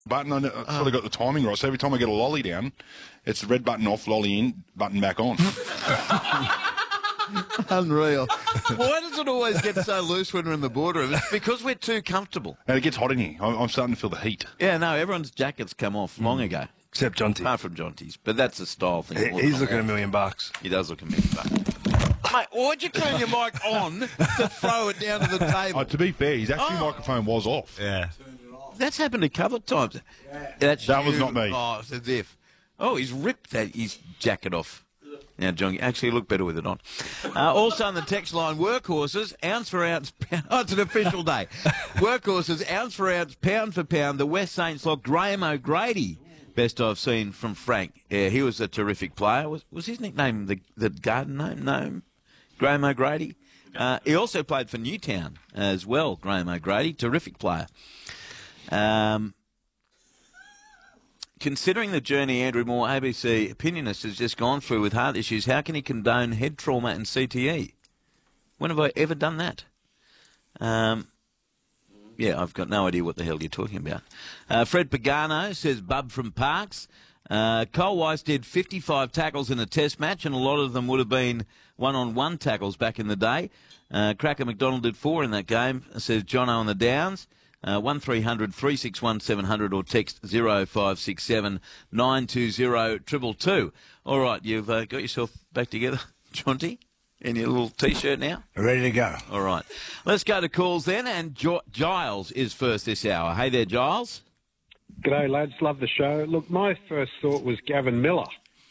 button. I sort of got the timing right. So every time I get a lolly down, it's the red button off, lolly in, button back on. Unreal. Why does it always get so loose when we're in the boardroom? It's because we're too comfortable. And it gets hot in here. I'm starting to feel the heat. Yeah, no, everyone's jackets come off long ago. Except Jonty. Apart from Jonty's. But that's a style thing. He's looking at $1 million. He does look $1 million. Mate, why'd you turn your mic on to throw it down to the table? To be fair, his actual microphone was off. Yeah. That's happened a couple of times. That was not me. Oh, it's as if. Oh, he's ripped his jacket off. Now, John, you actually look better with it on. Also on the text line, workhorses, ounce for ounce, pound. Oh, it's an official day. Workhorses, ounce for ounce, pound for pound. The West Saints lock Graham O'Grady. Best I've seen from Frank. Yeah, he was a terrific player. Was his nickname the garden name? No, Graham O'Grady. He also played for Newtown as well, Graham O'Grady. Terrific player. Considering the journey Andrew Moore, ABC opinionist, has just gone through with heart issues, how can he condone head trauma and CTE? When have I ever done that? Yeah, I've got no idea what the hell you're talking about. Fred Pagano says, Bub from Parks. Cole Weiss did 55 tackles in a test match, and a lot of them would have been one-on-one tackles back in the day. Cracker McDonald did 4 in that game, says Jono on the Downs. 1300 361 700 or text 0567 920 222. All right, you've got yourself back together, Jonty, in your little T-shirt now? Ready to go. All right. Let's go to calls then, and Giles is first this hour. Hey there, Giles. G'day, lads. Love the show. Look, my first thought was Gavin Miller.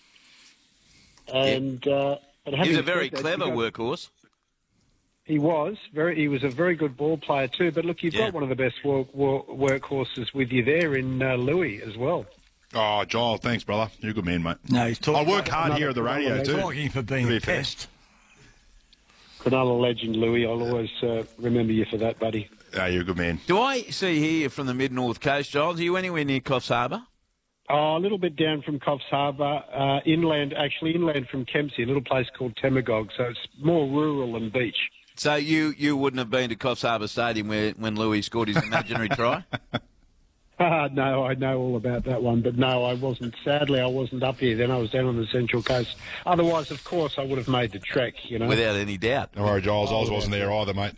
And he's a very clever workhorse. He was a very good ball player too. But look, you've got one of the best workhorses with you there in Louis as well. Oh, Giles, thanks, brother. You're a good man, mate. No, he's talking. I work hard here at the radio too. Talking for being a pest. Another legend, Louis. I'll always remember you for that, buddy. Yeah, you're a good man. Do I see here from the mid-north coast, Giles? Are you anywhere near Coffs Harbour? Oh, a little bit down from Coffs Harbour, inland from Kempsey, a little place called Temagog. So it's more rural than beach. So you wouldn't have been to Coffs Harbour Stadium when Louis scored his imaginary try? No, I know all about that one, but no, I wasn't. Sadly, I wasn't up here then. I was down on the Central Coast. Otherwise, of course, I would have made the trek, you know. Without any doubt. Don't worry, Giles, I wasn't there either, mate.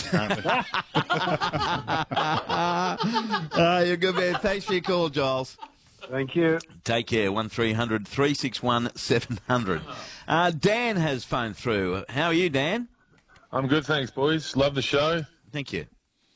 You're a good man. Thanks for your call, Giles. Thank you. Take care. 1300 361 700. Dan has phoned through. How are you, Dan? I'm good, thanks, boys. Love the show. Thank you.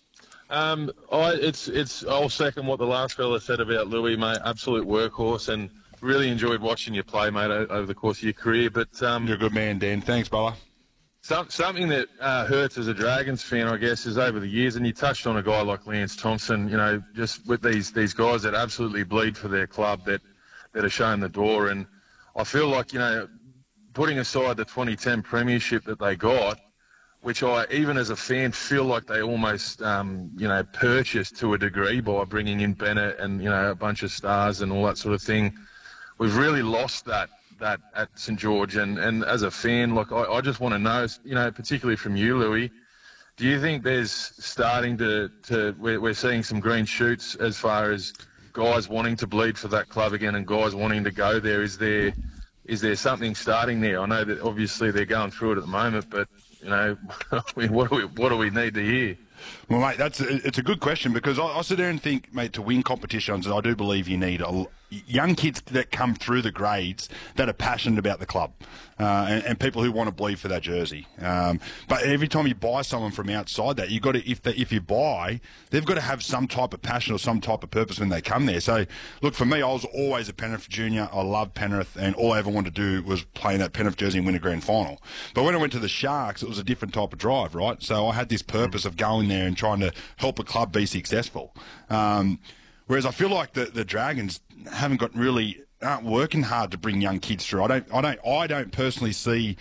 I'll second what the last fella said about Louis, mate. Absolute workhorse, and really enjoyed watching you play, mate, over the course of your career. But you're a good man, Dan. Thanks, brother. Something that hurts as a Dragons fan, I guess, is over the years, and you touched on a guy like Lance Thompson. You know, just with these guys that absolutely bleed for their club, that are showing the door, and I feel like, you know, putting aside the 2010 premiership that they got, which I, even as a fan, feel like they almost, purchased to a degree by bringing in Bennett and, you know, a bunch of stars and all that sort of thing. We've really lost that at St George. And as a fan, look, I just want to know, you know, particularly from you, Louis, do you think there's starting we're seeing some green shoots as far as guys wanting to bleed for that club again and guys wanting to go there? Is there something starting there? I know that obviously they're going through it at the moment, but, you know, what do we need to hear? Well, mate, it's a good question, because I sit there and think, mate, to win competitions, I do believe you need young kids that come through the grades that are passionate about the club, and people who want to bleed for that jersey. But every time you buy someone from outside that, you've got to, if you buy, they've got to have some type of passion or some type of purpose when they come there. So, look, for me, I was always a Penrith junior. I loved Penrith, and all I ever wanted to do was play in that Penrith jersey and win a grand final. But when I went to the Sharks, it was a different type of drive, right? So I had this purpose of going there and trying to help a club be successful. Whereas I feel like the Dragons aren't working hard to bring young kids through. I don't personally see,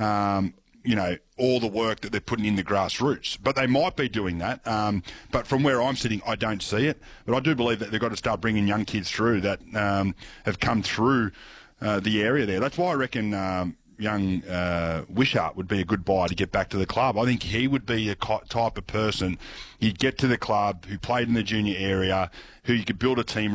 all the work that they're putting in the grassroots. But they might be doing that. But from where I'm sitting, I don't see it. But I do believe that they've got to start bringing young kids through that have come through the area there. That's why I reckon young Wishart would be a good buy to get back to the club. I think he would be a type of person you'd get to the club who played in the junior area, who you could build a team